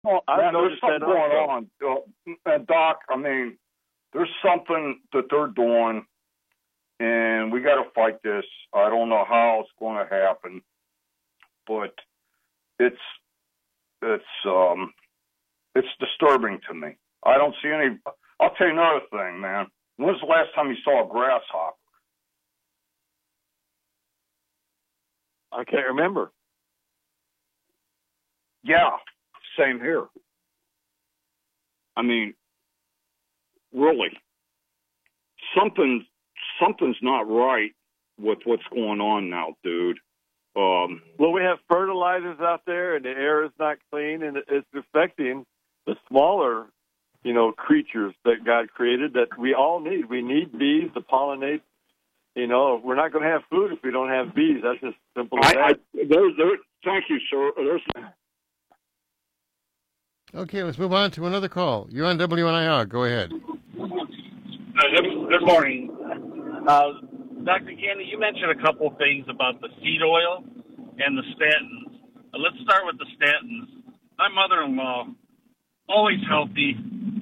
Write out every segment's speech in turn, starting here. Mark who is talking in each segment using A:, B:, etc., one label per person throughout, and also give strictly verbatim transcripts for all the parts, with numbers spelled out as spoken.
A: Well,
B: I've
A: man, there's
B: noticed
A: something
B: that
A: going
B: also.
A: on. Uh, and Doc, I mean, there's something that they're doing, and we got to fight this. I don't know how it's going to happen, but it's it's um it's disturbing to me. I don't see any. I'll tell you another thing, man. When's the last time you saw a grasshopper?
B: I can't remember.
A: Yeah, same here. I mean, really, something something's not right with what's going on now, dude. Um,
B: well, we have fertilizers out there, and the air is not clean, and it's affecting the smaller, you know, creatures that God created that we all need. We need bees to pollinate. You know, we're not going to have food if we don't have bees. That's just simple as
A: I,
B: that.
A: I, there, there, thank you, sir. There's...
C: Okay, let's move on to another call. You're on W N I R. Go ahead.
D: Uh, good, good morning. Uh, Doctor Candy, you mentioned a couple things about the seed oil and the statins. Uh, let's start with the statins. My mother-in-law, always healthy.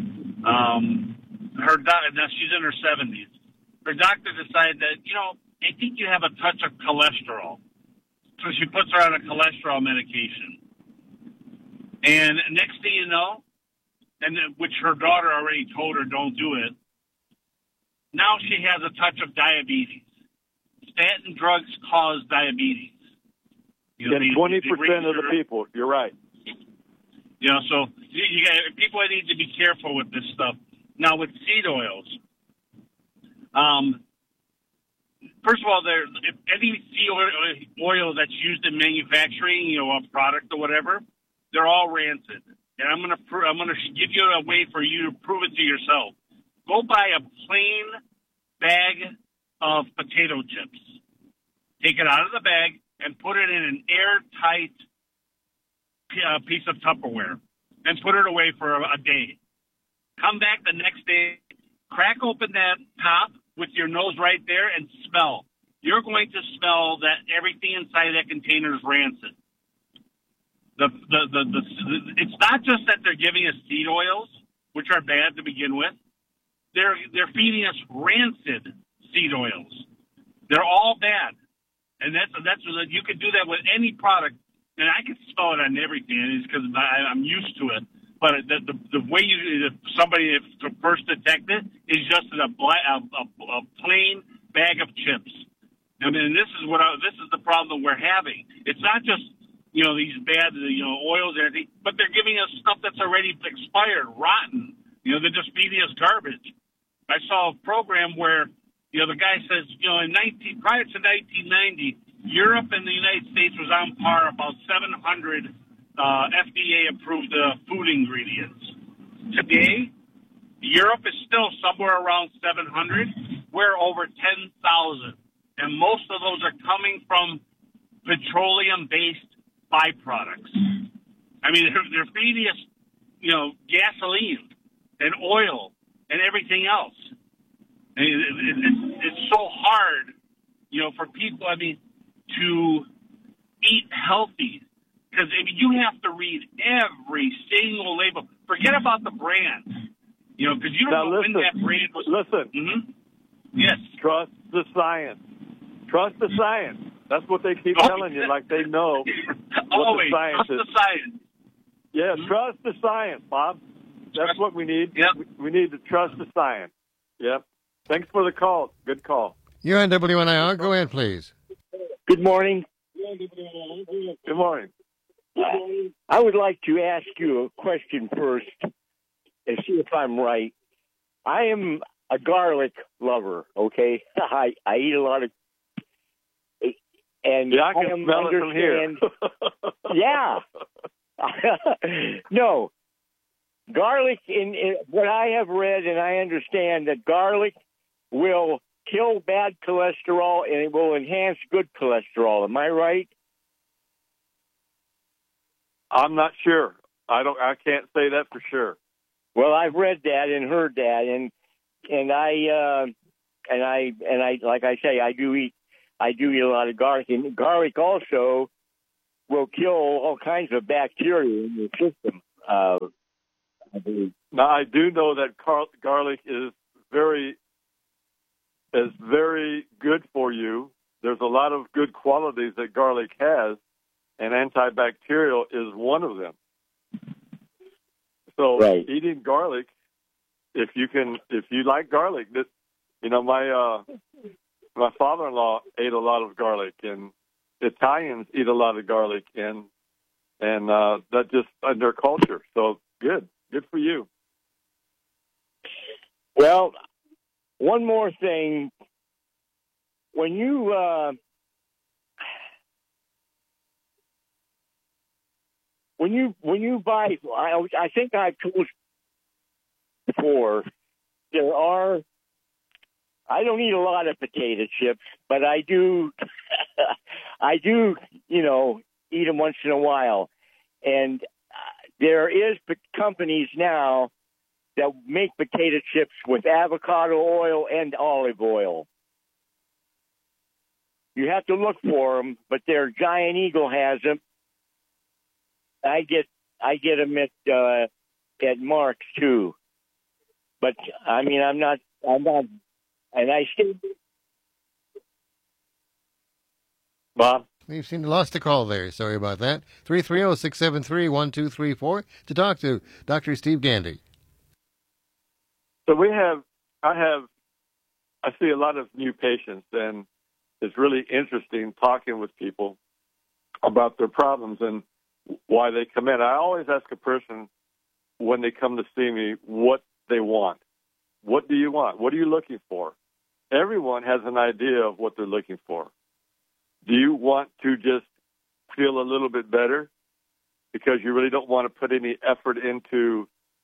D: Um, her doc- now she's in her seventies. Her doctor decided that, you know, I think you have a touch of cholesterol. So she puts her on a cholesterol medication. And next thing you know, and which her daughter already told her don't do it, now she has a touch of diabetes. Statin drugs cause diabetes.
B: You know, and twenty percent of the people, you're right.
D: You know, so you, you got, people need to be careful with this stuff. Now, with seed oils, um, first of all, there if any seed oil, oil that's used in manufacturing, you know, a product or whatever, they're all rancid. And I'm gonna pr- I'm gonna give you a way for you to prove it to yourself. Go buy a plain bag of potato chips. Take it out of the bag and put it in an airtight uh, piece of Tupperware and put it away for a, a day. Come back the next day, crack open that top with your nose right there and smell. You're going to smell that everything inside that container is rancid. The, the, the, the, the, it's not just that they're giving us seed oils, which are bad to begin with. They're they're feeding us rancid seed oils. They're all bad, and that's that's you can do that with any product, and I can smell it on everything. And it's because I'm used to it. But the the, the way you if somebody if to first detect it is just in a, black, a, a, a plain bag of chips. I mean, this is what I, this is the problem we're having. It's not just you know these bad you know oils and everything, but they're giving us stuff that's already expired, rotten. You know, they're just feeding us garbage. I saw a program where, you know, the guy says, you know, in nineteen prior to nineteen ninety, Europe and the United States was on par about seven hundred uh, F D A-approved uh, food ingredients. Today, Europe is still somewhere around seven hundred. We're over ten thousand. And most of those are coming from petroleum-based byproducts. I mean, they're, they're feeding us, you know, gasoline and oil and everything else. And it, it, it, it's so hard, you know, for people, I mean, to eat healthy. Because, I mean, you have to read every single label. Forget about the brand. You know, because you don't
B: now
D: know
B: listen,
D: when that brand was.
B: Listen.
D: Mm-hmm. Yes.
B: Trust the science. Trust the science. That's what they keep
D: oh,
B: telling you, like they know what
D: Always.
B: the science
D: Trust
B: is.
D: the science.
B: Yeah,
D: Mm-hmm.
B: trust the science, Bob. That's what we need.
D: Yep.
B: We, we need to trust the science. Yep. Thanks for the call. Good call.
C: You're on W N I R. Go ahead, please.
E: Good morning.
B: Good morning.
E: Uh, I would like to ask you a question first and see if I'm right. I am a garlic lover, okay? I, I eat a lot of... And
B: yeah, I can
E: I
B: smell it from here.
E: yeah. No. Garlic, in, in what I have read and I understand that garlic will kill bad cholesterol and it will enhance good cholesterol. Am I right?
B: I'm not sure. I don't. I can't say that for sure.
E: Well, I've read that and heard that, and and I uh, and I and I like I say, I do eat I do eat a lot of garlic, and garlic also will kill all kinds of bacteria in your system. Uh, I believe.
B: Now, I do know that car- garlic is very is very good for you. There's a lot of good qualities that garlic has, and antibacterial is one of them. So
E: right.
B: eating garlic, if you can, if you like garlic, that you know, my uh, my father-in-law ate a lot of garlic, and Italians eat a lot of garlic, and and uh, that's just in their culture. So good, good for you.
E: Well, one more thing. When you uh, when you when you buy, I, I think I've told you before, there are. I don't eat a lot of potato chips, but I do. I do, you know, eat them once in a while, and uh, there is companies now that make potato chips with avocado oil and olive oil. You have to look for them, but their Giant Eagle has them. I get I get them at uh, at Mark's too. But I mean, I'm not I'm not, and I still.
B: Bob?
C: We've seen lost a call there. Sorry about that. three three zero, six seven three, one two three four to talk to Doctor Steve Gandy.
B: So we have, I have, I see a lot of new patients, and it's really interesting talking with people about their problems and why they come in. I always ask a person when they come to see me what they want. What do you want? What are you looking for? Everyone has an idea of what they're looking for. Do you want to just feel a little bit better because you really don't want to put any effort into,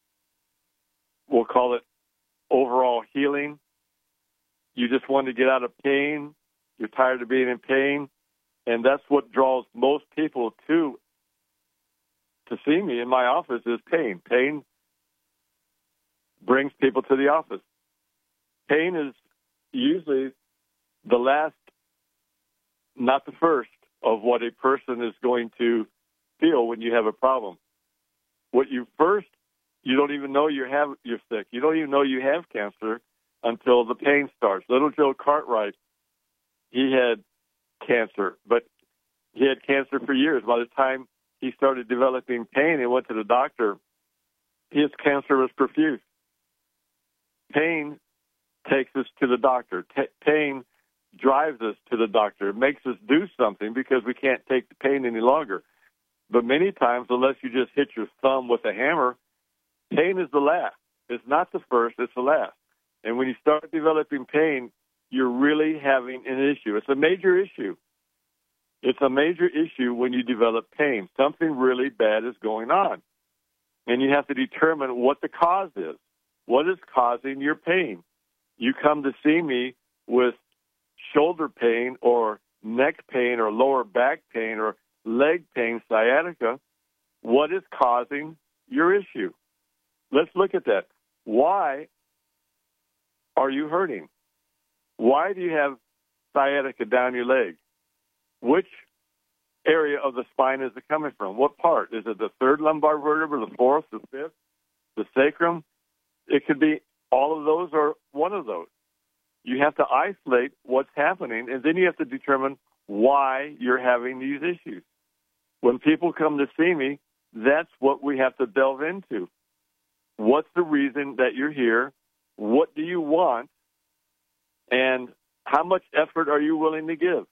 B: we'll call it, overall healing? You just want to get out of pain. You're tired of being in pain. And that's what draws most people to to see me in my office is pain. Pain brings people to the office. Pain is usually the last, not the first, of what a person is going to feel when you have a problem. What you first, you don't even know you have, you're sick. You don't even know you have cancer until the pain starts. Little Joe Cartwright, he had cancer, but he had cancer for years. By the time he started developing pain and went to the doctor, his cancer was profuse. Pain takes us to the doctor. T- pain drives us to the doctor. It makes us do something because we can't take the pain any longer. But many times, unless you just hit your thumb with a hammer, pain is the last. It's not the first, it's the last. And when you start developing pain, you're really having an issue. It's a major issue. It's a major issue when you develop pain. Something really bad is going on. And you have to determine what the cause is. What is causing your pain? You come to see me with shoulder pain or neck pain or lower back pain or leg pain, sciatica. What is causing your issue? Let's look at that. Why are you hurting? Why do you have sciatica down your leg? Which area of the spine is it coming from? What part? Is it the third lumbar vertebra, the fourth, the fifth, the sacrum? It could be all of those or one of those. You have to isolate what's happening, and then you have to determine why you're having these issues. When people come to see me, that's what we have to delve into. What's the reason that you're here? What do you want? And how much effort are you willing to give?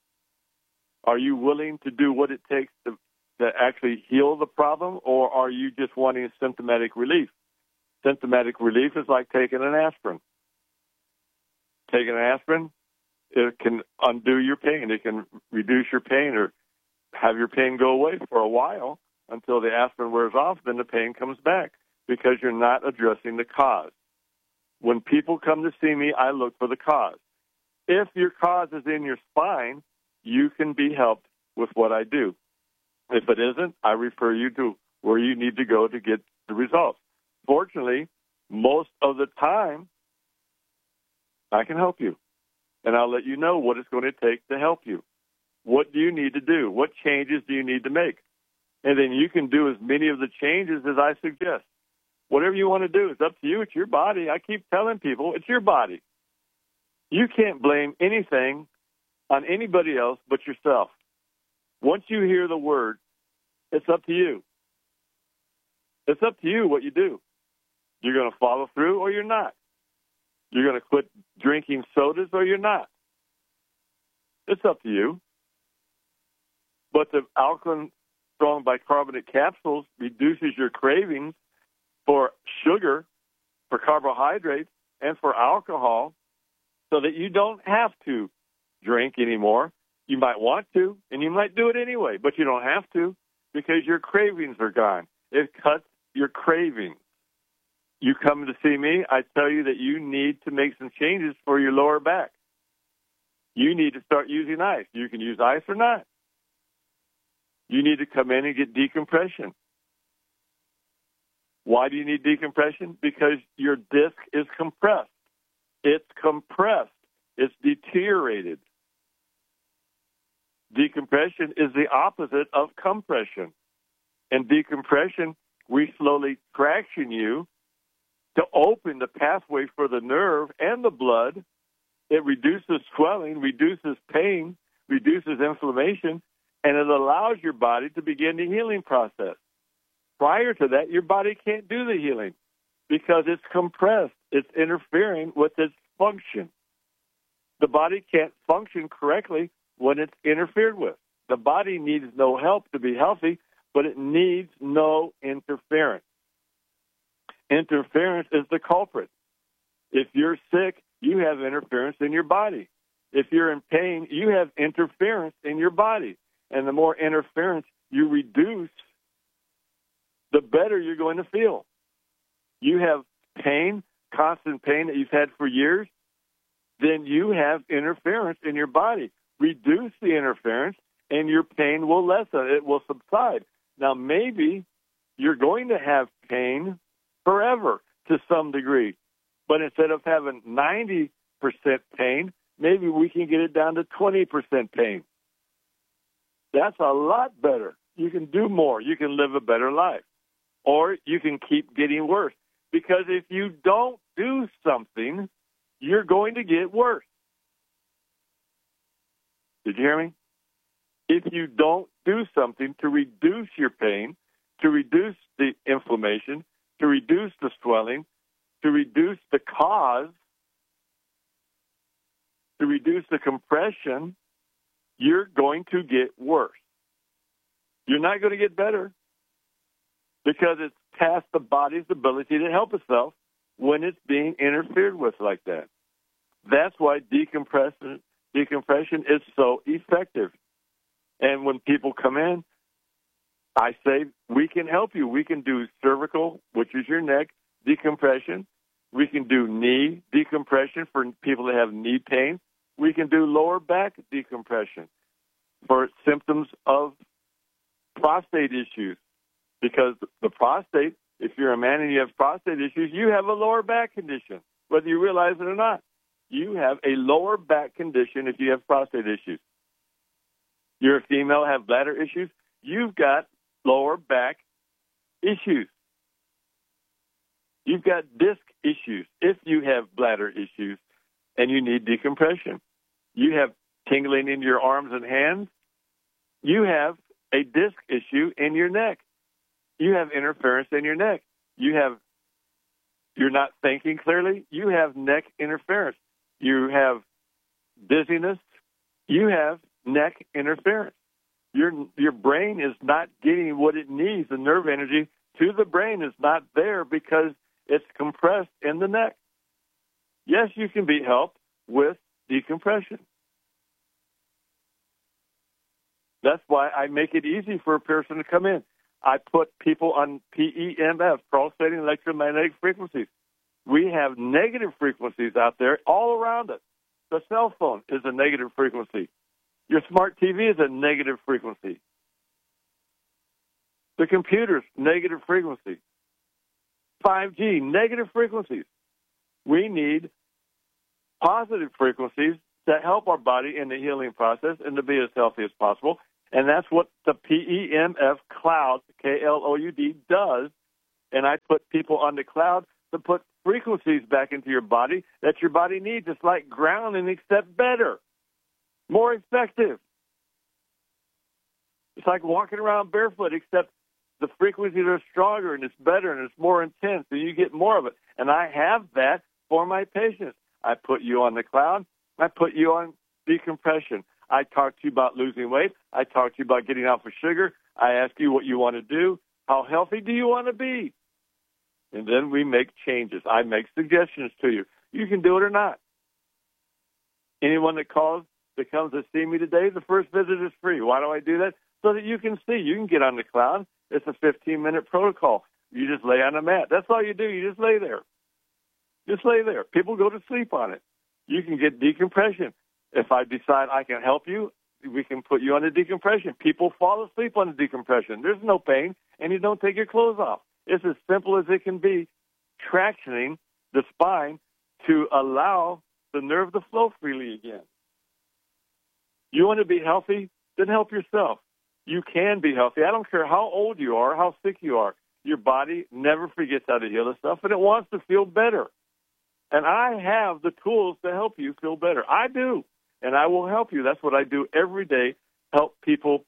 B: Are you willing to do what it takes to, to actually heal the problem, or are you just wanting symptomatic relief? Symptomatic relief is like taking an aspirin. Taking an aspirin, it can undo your pain. It can reduce your pain or have your pain go away for a while until the aspirin wears off, then the pain comes back because you're not addressing the cause. When people come to see me, I look for the cause. If your cause is in your spine, you can be helped with what I do. If it isn't, I refer you to where you need to go to get the results. Fortunately, most of the time, I can help you, and I'll let you know what it's going to take to help you. What do you need to do? What changes do you need to make? And then you can do as many of the changes as I suggest. Whatever you want to do, it's up to you. It's your body. I keep telling people, it's your body. You can't blame anything on anybody else but yourself. Once you hear the word, it's up to you. It's up to you what you do. You're going to follow through or you're not. You're going to quit drinking sodas or you're not. It's up to you. But the alkaline strong bicarbonate capsules reduces your cravings for sugar, for carbohydrates, and for alcohol so that you don't have to drink anymore. You might want to, and you might do it anyway, but you don't have to because your cravings are gone. It cuts your cravings. You come to see me, I tell you that you need to make some changes for your lower back. You need to start using ice. You can use ice or not. You need to come in and get decompression. Why do you need decompression? Because your disc is compressed. It's compressed. It's deteriorated. Decompression is the opposite of compression. In decompression, we slowly traction you to open the pathway for the nerve and the blood. It reduces swelling, reduces pain, reduces inflammation, and it allows your body to begin the healing process. Prior to that, your body can't do the healing because it's compressed. It's interfering with its function. The body can't function correctly when it's interfered with. The body needs no help to be healthy, but it needs no interference. Interference is the culprit. If you're sick, you have interference in your body. If you're in pain, you have interference in your body. And the more interference you reduce, the better you're going to feel. You have pain, constant pain that you've had for years, then you have interference in your body. Reduce the interference, and your pain will lessen. It will subside. Now, maybe you're going to have pain forever to some degree, but instead of having ninety percent pain, maybe we can get it down to twenty percent pain. That's a lot better. You can do more. You can live a better life. Or you can keep getting worse. Because if you don't do something, you're going to get worse. Did you hear me? If you don't do something to reduce your pain, to reduce the inflammation, to reduce the swelling, to reduce the cause, to reduce the compression, you're going to get worse. You're not going to get better because it's past the body's ability to help itself when it's being interfered with like that. That's why decompression, decompression is so effective. And when people come in, I say, we can help you. We can do cervical, which is your neck, decompression. We can do knee decompression for people that have knee pain. We can do lower back decompression for symptoms of prostate issues. Because the prostate, if you're a man and you have prostate issues, you have a lower back condition, whether you realize it or not. You have a lower back condition if you have prostate issues. You're a female, have bladder issues, you've got lower back issues. You've got disc issues if you have bladder issues and you need decompression. You have tingling in your arms and hands. You have a disc issue in your neck. You have interference in your neck. You have, you're not thinking clearly. You have neck interference. You have dizziness. You have neck interference. Your your brain is not getting what it needs. The nerve energy to the brain is not there because it's compressed in the neck. Yes, you can be helped with decompression. That's why I make it easy for a person to come in. I put people on P E M F, pulsating electromagnetic frequencies. We have negative frequencies out there all around us. The cell phone is a negative frequency. Your smart T V is a negative frequency. The computer's negative frequency. five G, negative frequencies. We need positive frequencies to help our body in the healing process and to be as healthy as possible. And that's what the P E M F Cloud, K L O U D, does. And I put people on the cloud to put frequencies back into your body that your body needs. It's like grounding, except better, more effective. It's like walking around barefoot, except the frequencies are stronger and it's better and it's more intense and you get more of it. And I have that for my patients. I put you on the cloud. I put you on decompression. I talk to you about losing weight. I talk to you about getting off of sugar. I ask you what you want to do. How healthy do you want to be? And then we make changes. I make suggestions to you. You can do it or not. Anyone that calls, that comes to see me today, the first visit is free. Why do I do that? So that you can see. You can get on the cloud. It's a fifteen-minute protocol. You just lay on a mat. That's all you do. You just lay there. Just lay there. People go to sleep on it. You can get decompression. If I decide I can help you, we can put you on the decompression. People fall asleep on the decompression. There's no pain, and you don't take your clothes off. It's as simple as it can be, tractioning the spine to allow the nerve to flow freely again. You want to be healthy? Then help yourself. You can be healthy. I don't care how old you are, how sick you are. Your body never forgets how to heal the stuff, and it wants to feel better. And I have the tools to help you feel better. I do, and I will help you. That's what I do every day, help people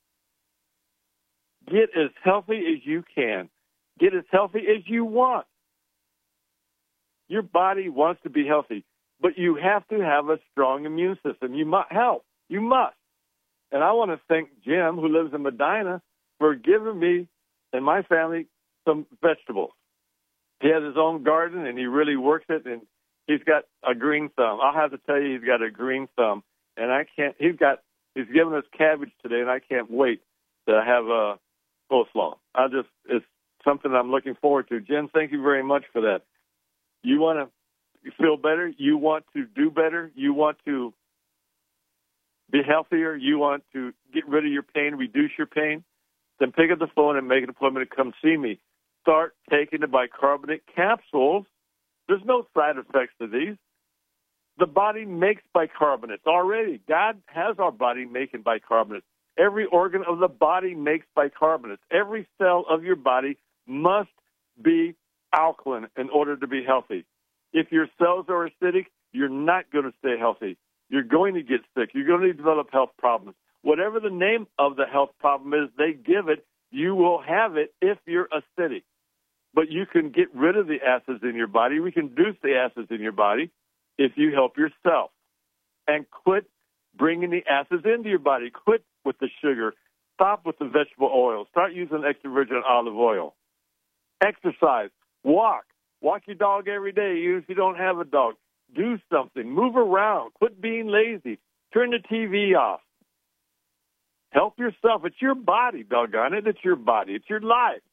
B: get as healthy as you can. Get as healthy as you want. Your body wants to be healthy, but you have to have a strong immune system. You must help. You must. And I want to thank Jim, who lives in Medina, for giving me and my family some vegetables. He has his own garden, and he really works it, and he's got a green thumb. I'll have to tell you, he's got a green thumb, and I can't. He's got. He's given us cabbage today, and I can't wait to have a coleslaw. I just it's something I'm looking forward to. Jim, thank you very much for that. You want to feel better. You want to do better. You want to be healthier. You want to get rid of your pain, reduce your pain. Then pick up the phone and make an appointment to come see me. Start taking the bicarbonate capsules. There's no side effects to these. The body makes bicarbonates already. God has our body making bicarbonates. Every organ of the body makes bicarbonates. Every cell of your body must be alkaline in order to be healthy. If your cells are acidic, you're not going to stay healthy. You're going to get sick. You're going to develop health problems. Whatever the name of the health problem is they give it, you will have it if you're acidic. But you can get rid of the acids in your body, reduce the acids in your body if you help yourself. And quit bringing the acids into your body. Quit with the sugar. Stop with the vegetable oil. Start using extra virgin olive oil. Exercise. Walk. Walk your dog every day, even if you don't have a dog. Do something. Move around. Quit being lazy. Turn the T V off. Help yourself. It's your body, doggone it. It's your body. It's your life.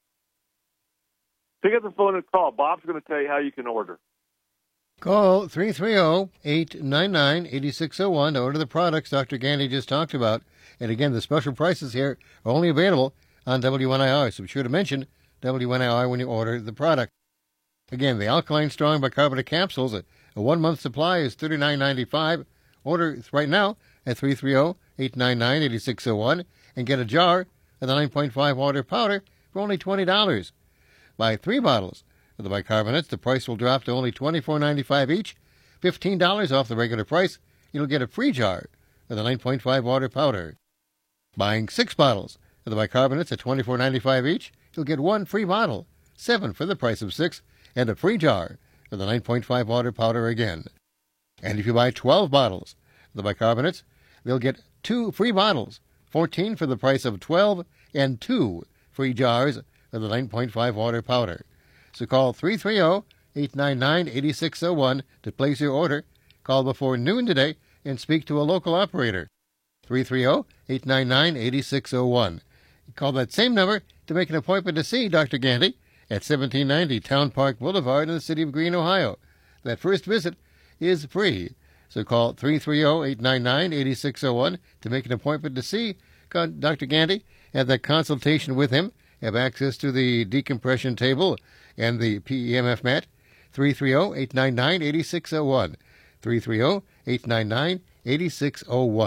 B: Pick up the phone and call. Bob's going to tell you how you can order.
C: Call three three zero, eight nine nine, eight six zero one to order the products Doctor Gandy just talked about. And again, the special prices here are only available on W N I R, so be sure to mention W N I R when you order the product. Again, the Alkaline Strong Bicarbonate Capsules, a, a one-month supply is thirty-nine ninety-five. Order right now at three three zero, eight nine nine, eight six zero one and get a jar of the nine point five water powder for only twenty dollars. Buy three bottles of the bicarbonates. The price will drop to only twenty-four ninety-five each, fifteen dollars off the regular price. You'll get a free jar of the nine point five water powder. Buying six bottles of the bicarbonates at twenty-four ninety-five each, you'll get one free bottle, seven for the price of six, and a free jar of the nine point five water powder again. And if you buy twelve bottles of the bicarbonates, they'll get two free bottles, fourteen for the price of twelve, and two free jars of the nine point five water powder. So call three three zero, eight nine nine, eight six zero one to place your order. Call before noon today and speak to a local operator. three three zero, eight nine nine, eight six zero one. Call that same number to make an appointment to see Doctor Gandy at seventeen ninety Town Park Boulevard in the city of Greene, Ohio. That first visit is free. So call three three zero, eight nine nine, eight six zero one to make an appointment to see Doctor Gandy, have that consultation with him, have access to the decompression table and the P E M F mat. three three zero, eight nine nine, eight six zero one. three three zero, eight nine nine, eight six zero one.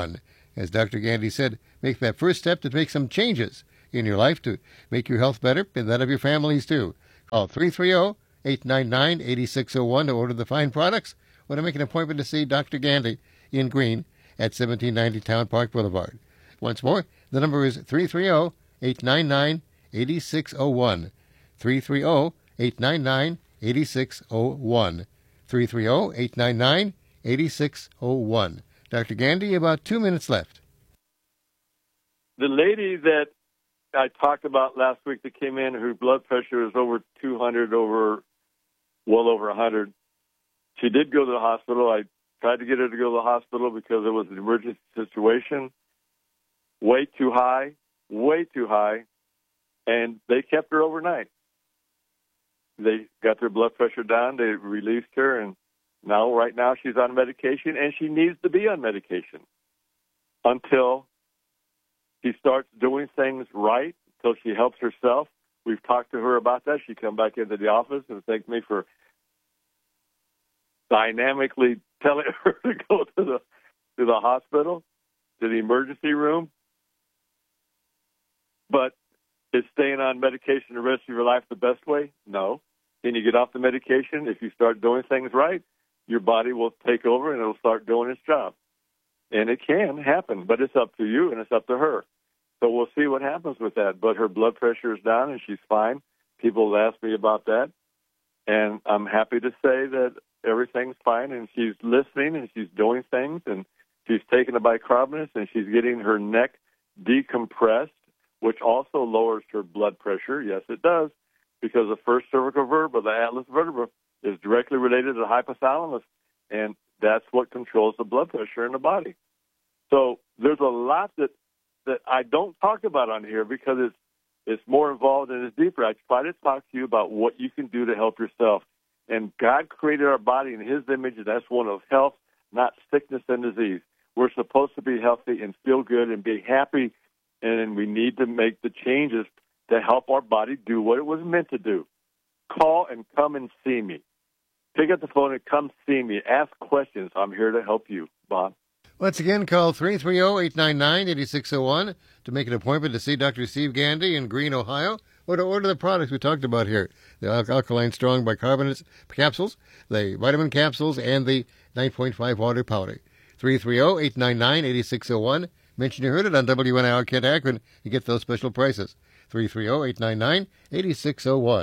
C: as Doctor Gandy said, make that first step to make some changes in your life to make your health better and that of your families too. Call three three zero, eight nine nine, eight six zero one to order the fine products or to make an appointment to see Doctor Gandy in Green at seventeen ninety Town Park Boulevard. Once more, the number is three three zero, eight nine nine, eight six zero one. three three zero, eight nine nine, eight six zero one. three three zero, eight nine nine, eight six zero one. Doctor Gandy, about two minutes left.
B: The lady that I talked about last week that came in, her blood pressure is over two hundred, over, well over one hundred. She did go to the hospital. I tried to get her to go to the hospital because it was an emergency situation. Way too high, way too high, and they kept her overnight. They got their blood pressure down. They released her, and now, right now, she's on medication, and she needs to be on medication until she starts doing things right, until she helps herself. We've talked to her about that. She come back into the office and thanked me for dynamically telling her to go to the to the hospital, to the emergency room. But is staying on medication the rest of your life the best way? No. Can you get off the medication? If you start doing things right, your body will take over and it'll start doing its job. And it can happen, but it's up to you and it's up to her. So we'll see what happens with that. But her blood pressure is down and she's fine. People have asked me about that. And I'm happy to say that everything's fine and she's listening and she's doing things and she's taking a bicarbonate and she's getting her neck decompressed, which also lowers her blood pressure. Yes, it does, because the first cervical vertebra, the atlas vertebra, is directly related to the hypothalamus, and that's what controls the blood pressure in the body. So there's a lot that that I don't talk about on here because it's it's more involved and it's deeper. I try to talk to you about what you can do to help yourself. And God created our body in His image, and that's one of health, not sickness and disease. We're supposed to be healthy and feel good and be happy, and we need to make the changes to help our body do what it was meant to do. Call and come and see me. Pick up the phone and come see me. Ask questions. I'm here to help you, Bob.
C: Once again, call three three zero, eight nine nine, eight six zero one to make an appointment to see Doctor Steve Gandy in Green, Ohio, or to order the products we talked about here, the Al- Alkaline Strong Bicarbonate capsules, the vitamin capsules, and the nine point five water powder. three three zero, eight nine nine, eight six zero one. Mention you heard it on W N I R Kent Akron. You get those special prices. three three zero, eight nine nine, eight six zero one.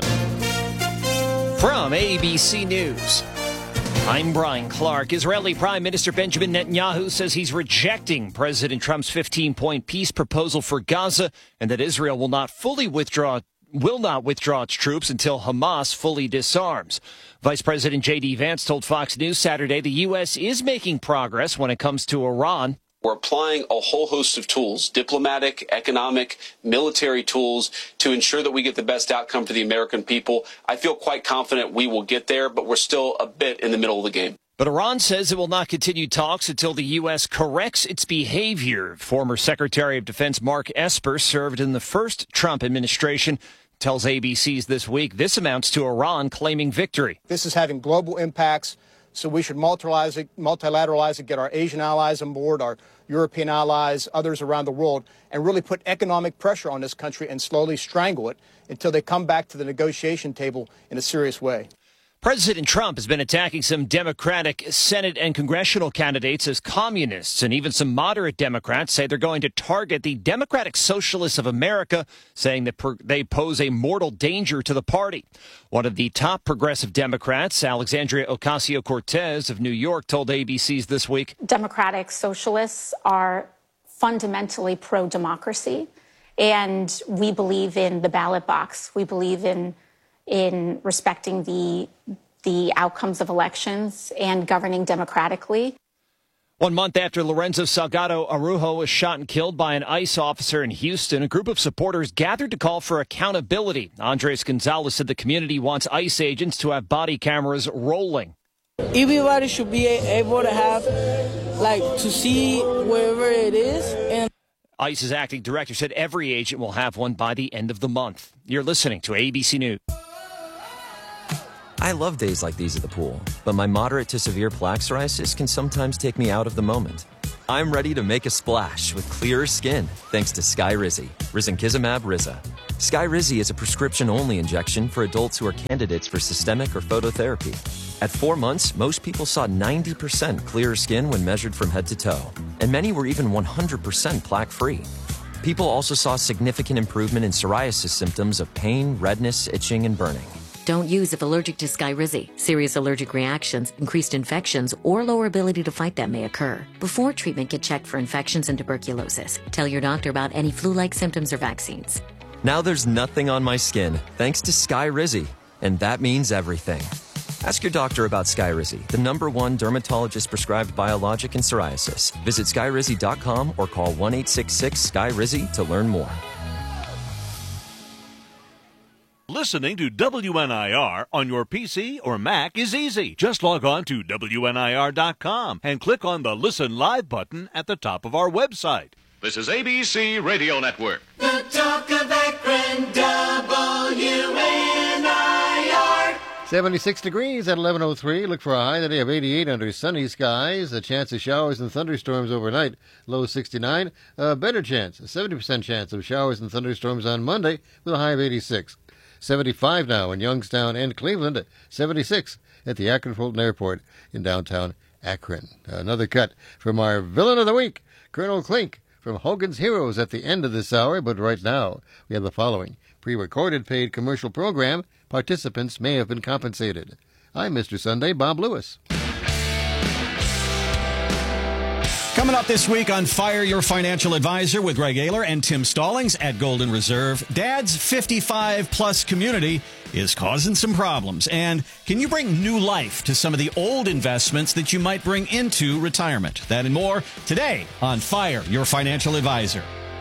F: From A B C News, I'm Brian Clark. Israeli Prime Minister Benjamin Netanyahu says he's rejecting President Trump's fifteen-point peace proposal for Gaza and that Israel will not fully withdraw will not withdraw its troops until Hamas fully disarms. Vice President J D Vance told Fox News Saturday the U S is making progress when it comes to Iran.
G: We're applying a whole host of tools, diplomatic, economic, military tools, to ensure that we get the best outcome for the American people. I feel quite confident we will get there, but we're still a bit in the middle of the game.
F: But Iran says it will not continue talks until the U S corrects its behavior. Former Secretary of Defense Mark Esper served in the first Trump administration. Tells A B C's This Week this amounts to Iran claiming victory.
H: This is having global impacts. So we should multilateralize it, multilateralize it, get our Asian allies on board, our European allies, others around the world, and really put economic pressure on this country and slowly strangle it until they come back to the negotiation table in a serious way.
F: President Trump has been attacking some Democratic Senate and congressional candidates as communists, and even some moderate Democrats say they're going to target the Democratic Socialists of America, saying that per- they pose a mortal danger to the party. One of the top progressive Democrats, Alexandria Ocasio-Cortez of New York, told A B C's This Week,
I: Democratic Socialists are fundamentally pro-democracy, and we believe in the ballot box. We believe in in respecting the the outcomes of elections and governing democratically.
F: One month after Lorenzo Salgado Araujo was shot and killed by an ICE officer in Houston, a group of supporters gathered to call for accountability. Andres Gonzalez said the community wants ICE agents to have body cameras rolling.
J: Everybody should be able to have, like, to see wherever it is. And
F: ICE's acting director said every agent will have one by the end of the month. You're listening to A B C News.
K: I love days like these at the pool, but my moderate to severe plaque psoriasis can sometimes take me out of the moment. I'm ready to make a splash with clearer skin thanks to Skyrizi, risankizumab Riza. Skyrizi is a prescription-only injection for adults who are candidates for systemic or phototherapy. At four months, most people saw ninety percent clearer skin when measured from head to toe, and many were even one hundred percent plaque-free. People also saw significant improvement in psoriasis symptoms of pain, redness, itching, and burning.
L: Don't use if allergic to Skyrizi. Serious allergic reactions, increased infections, or lower ability to fight them may occur. Before treatment, get checked for infections and tuberculosis. Tell your doctor about any flu-like symptoms or vaccines.
K: Now there's nothing on my skin thanks to Skyrizi, and that means everything. Ask your doctor about Skyrizi, the number one dermatologist-prescribed biologic in psoriasis. Visit skyrizi dot com or call one eight six six Sky Rizi to learn more.
M: Listening to W N I R on your P C or Mac is easy. Just log on to W N I R dot com and click on the Listen Live button at the top of our website.
N: This is A B C Radio Network.
O: The talk of Akron, W N I R.
C: seventy-six degrees at eleven oh three. Look for a high today of eighty-eight under sunny skies. A chance of showers and thunderstorms overnight. Low sixty-nine. A better chance, a seventy percent chance of showers and thunderstorms on Monday with a high of eighty-six. seventy-five now in Youngstown and Cleveland. seventy-six at the Akron Fulton Airport in downtown Akron. Another cut from our villain of the week, Colonel Klink from Hogan's Heroes at the end of this hour. But right now, we have the following pre-recorded paid commercial program. Participants may have been compensated. I'm Mister Sunday, Bob Lewis.
P: Coming up this week on Fire Your Financial Advisor with Greg Ayler and Tim Stallings at Golden Reserve, Dad's fifty-five plus community is causing some problems. And can you bring new life to some of the old investments that you might bring into retirement? That and more today on Fire Your Financial Advisor.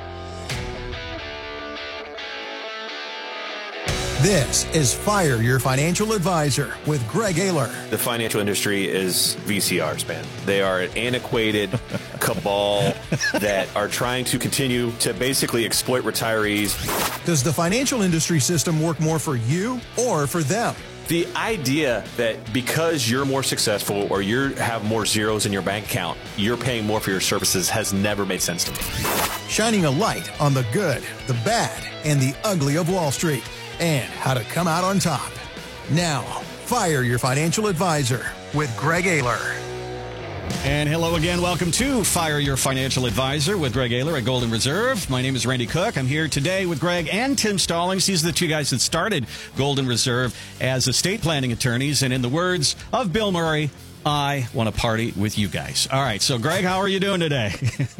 Q: This is Fire Your Financial Advisor with Greg Ayler.
R: The financial industry is V C Rs, man. They are an antiquated cabal that are trying to continue to basically exploit retirees.
Q: Does the financial industry system work more for you or for them?
R: The idea that because you're more successful or you have more zeros in your bank account, you're paying more for your services has never made sense to me.
Q: Shining a light on the good, the bad, and the ugly of Wall Street, and how to come out on top. Now, Fire Your Financial Advisor with Greg Ayler.
P: And hello again. Welcome to Fire Your Financial Advisor with Greg Ayler at Golden Reserve. My name is Randy Cook. I'm here today with Greg and Tim Stallings. These are the two guys that started Golden Reserve as estate planning attorneys. And in the words of Bill Murray, I want to party with you guys. All right. So, Greg, how are you doing today?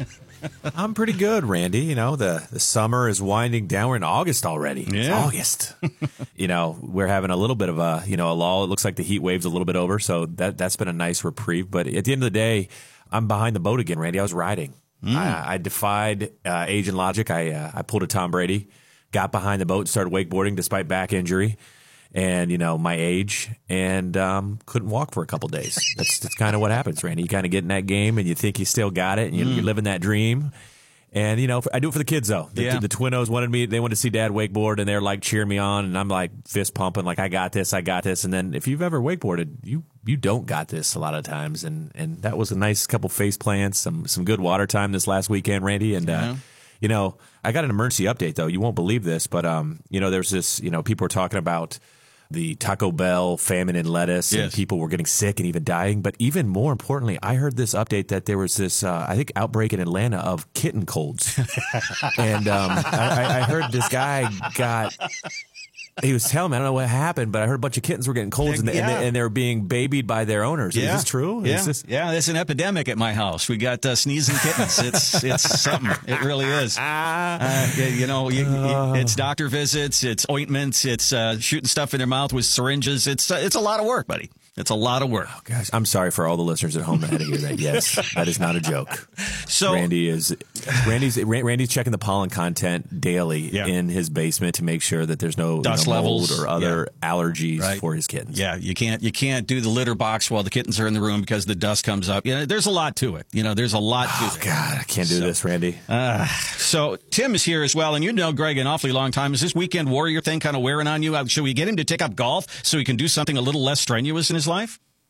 S: I'm pretty good, Randy. You know, the, the summer is winding down. We're in August already.
P: Yeah.
S: It's August. You know, we're having a little bit of a, you know, a lull. It looks like the heat wave's a little bit over, so that, that's been a nice reprieve. But at the end of the day, I'm behind the boat again, Randy. I was riding. Mm. I, I defied uh, age and logic. I, uh, I pulled a Tom Brady, got behind the boat and started wakeboarding despite back injury and, you know, my age, and um, couldn't walk for a couple days. That's, that's kind of what happens, Randy. You kind of get in that game and you think you still got it and you, mm. you're living that dream. And, you know, I do it for the kids, though. The,
P: yeah.
S: the Twinnos wanted me, they wanted to see Dad wakeboard, and they're like cheering me on, and I'm like fist pumping, like, I got this, I got this. And then if you've ever wakeboarded, you you don't got this a lot of times. And, and that was a nice couple face plants, some some good water time this last weekend, Randy. And,
P: yeah.
S: uh, you know, I got an emergency update, though. You won't believe this, but, um, you know, there's this, you know, people are talking about the Taco Bell famine in lettuce,
P: yes.
S: and people were getting sick and even dying. But even more importantly, I heard this update that there was this, uh, I think, outbreak in Atlanta of kitten colds. and um, I, I heard this guy got, he was telling me, I don't know what happened, but I heard a bunch of kittens were getting colds, and, they,
P: yeah.
S: and, they, and they were being babied by their owners.
P: Yeah.
S: Is this true?
P: Yeah,
S: Is this...
P: yeah, it's an epidemic at my house. We got uh, sneezing kittens. It's it's something. It really is. Uh, you know, you, you, it's doctor visits, it's ointments, it's uh, shooting stuff in their mouth with syringes. It's uh, it's a lot of work, buddy. It's a lot of work.
S: Oh, gosh, I'm sorry for all the listeners at home that had to hear that. Yes, that is not a joke.
P: So
S: Randy is Randy's Randy's checking the pollen content daily
P: yeah.
S: in his basement to make sure that there's no
P: dust
S: you know, mold
P: levels
S: or other
P: yeah.
S: allergies
P: right.
S: for his kittens.
P: Yeah, you can't you can't do the litter box while the kittens are in the room because the dust comes up. Yeah, there's a lot to it. You know, there's a lot
S: oh,
P: to it.
S: Oh God, I can't do so, this, Randy.
P: Uh, so Tim is here as well, and you know Greg an awfully long time. Is this weekend warrior thing kind of wearing on you? Should we get him to take up golf so he can do something a little less strenuous in his life?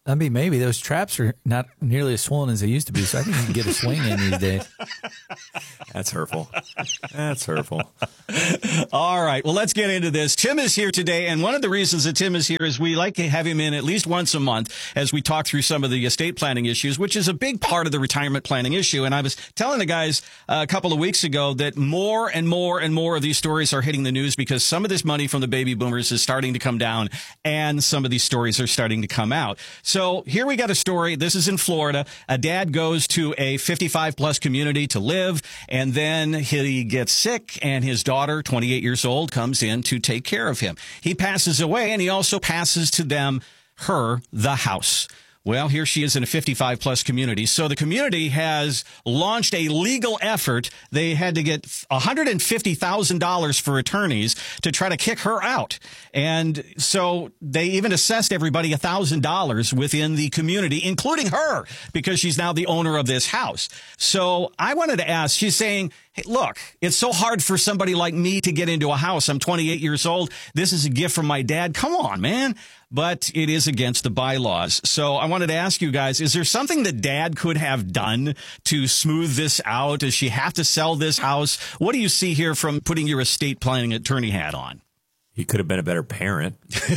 T: I mean, maybe those traps are not nearly as swollen as they used to be, so I think you can get a swing in these days.
S: That's hurtful. That's hurtful.
P: All right. Well, let's get into this. Tim is here today, and one of the reasons that Tim is here is we like to have him in at least once a month as we talk through some of the estate planning issues, which is a big part of the retirement planning issue. And I was telling the guys uh, a couple of weeks ago that more and more and more of these stories are hitting the news because some of this money from the baby boomers is starting to come down, and some of these stories are starting to come out. So here we got a story. This is in Florida. A dad goes to a fifty-five plus community to live, and then he gets sick, and his daughter, twenty-eight years old, comes in to take care of him. He passes away, and he also passes to them, her, the house. Well, here she is in a fifty-five plus community. So the community has launched a legal effort. They had to get one hundred fifty thousand dollars for attorneys to try to kick her out. And so they even assessed everybody one thousand dollars within the community, including her, because she's now the owner of this house. So I wanted to ask, she's saying, hey, look, it's so hard for somebody like me to get into a house. I'm twenty-eight years old. This is a gift from my dad. Come on, man. But it is against the bylaws. So I wanted to ask you guys, is there something that dad could have done to smooth this out? Does she have to sell this house? What do you see here from putting your estate planning attorney hat on?
S: He could have been a better parent.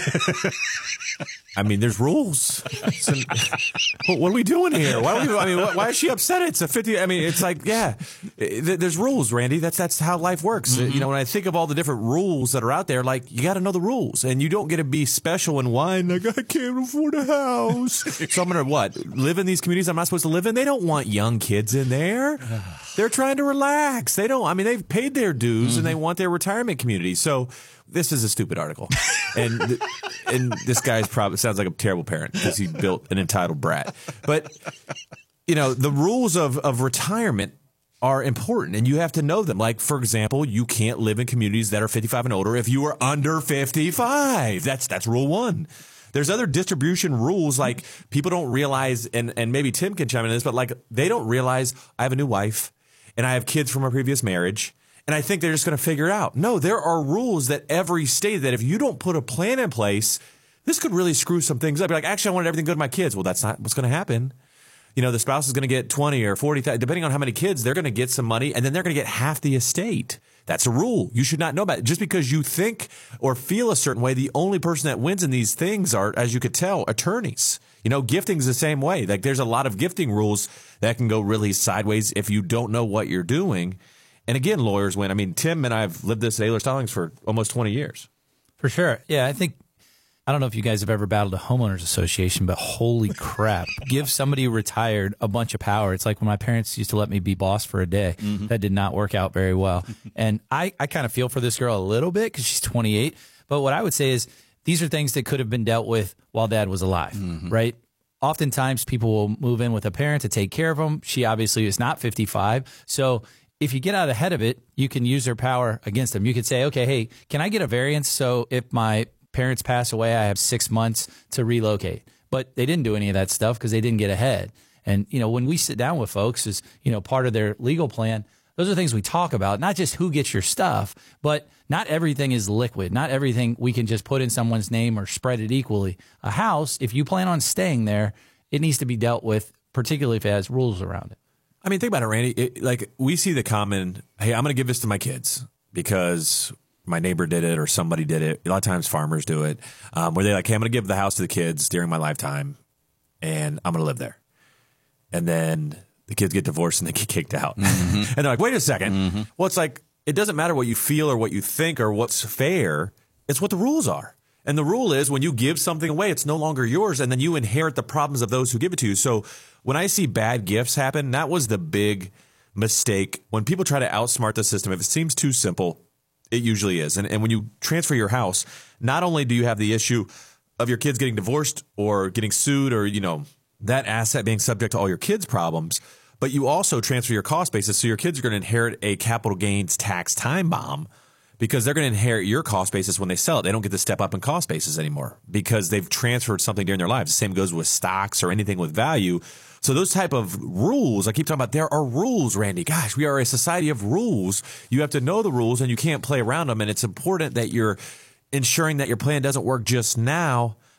S: I mean, there's rules. So, what are we doing here? Why are we, I mean, why is she upset? It's a fifty. I mean, it's like, yeah, there's rules, Randy. That's that's how life works. Mm-hmm. You know, when I think of all the different rules that are out there, like, you got to know the rules, and you don't get to be special and whine like, I can't afford a house. So I'm gonna what live in these communities I'm not supposed to live in? They don't want young kids in there. They're trying to relax. They don't. I mean, they've paid their dues, mm-hmm. and they want their retirement community. So. This is a stupid article, and th- and this guy's probably sounds like a terrible parent because he built an entitled brat. But you know, the rules of of retirement are important, and you have to know them. Like, for example, you can't live in communities that are fifty-five and older if you are under fifty-five. That's that's rule one. There's other distribution rules, like people don't realize, and and maybe Tim can chime in on this, but like they don't realize I have a new wife, and I have kids from a previous marriage. And I think they're just going to figure it out. No, there are rules that every state that if you don't put a plan in place, this could really screw some things up. You're like, actually, I wanted everything good to my kids. Well, that's not what's going to happen. You know, the spouse is going to get twenty or forty, depending on how many kids, they're going to get some money, and then they're going to get half the estate. That's a rule. You should not know about it. Just because you think or feel a certain way, the only person that wins in these things are, as you could tell, attorneys. You know, gifting is the same way. Like, there's a lot of gifting rules that can go really sideways if you don't know what you're doing. And again, lawyers win. I mean, Tim and I have lived this at Ehlers Stallings for almost twenty years.
T: For sure. Yeah, I think, I don't know if you guys have ever battled a homeowners association, but holy crap, give somebody retired a bunch of power. It's like when my parents used to let me be boss for a day. Mm-hmm. That did not work out very well. And I, I kind of feel for this girl a little bit because she's twenty-eight. But what I would say is these are things that could have been dealt with while dad was alive, mm-hmm. right? Oftentimes people will move in with a parent to take care of them. She obviously is not fifty-five. So if you get out ahead of it, you can use their power against them. You could say, okay, hey, can I get a variance? So if my parents pass away, I have six months to relocate. But they didn't do any of that stuff because they didn't get ahead. And, you know, when we sit down with folks as, you know, part of their legal plan, those are things we talk about, not just who gets your stuff, but not everything is liquid. Not everything we can just put in someone's name or spread it equally. A house, if you plan on staying there, it needs to be dealt with, particularly if it has rules around it.
S: I mean, think about it, Randy. It, like, we see the common, hey, I'm going to give this to my kids because my neighbor did it or somebody did it. A lot of times farmers do it, um, where they're like, hey, I'm going to give the house to the kids during my lifetime, and I'm going to live there. And then the kids get divorced and they get kicked out. Mm-hmm. And they're like, wait a second. Mm-hmm. Well, it's like, it doesn't matter what you feel or what you think or what's fair. It's what the rules are. And the rule is when you give something away, it's no longer yours, and then you inherit the problems of those who give it to you. So when I see bad gifts happen, that was the big mistake. When people try to outsmart the system, if it seems too simple, it usually is. And, and when you transfer your house, not only do you have the issue of your kids getting divorced or getting sued or, you know, that asset being subject to all your kids' problems, but you also transfer your cost basis. So your kids are going to inherit a capital gains tax time bomb, because they're going to inherit your cost basis when they sell it. They don't get to step up in cost basis anymore because they've transferred something during their lives. The same goes with stocks or anything with value. So those type of rules, I keep talking about, there are rules, Randy. Gosh, we are a society of rules. You have to know the rules and you can't play around them. And it's important that you're ensuring that your plan doesn't work just now,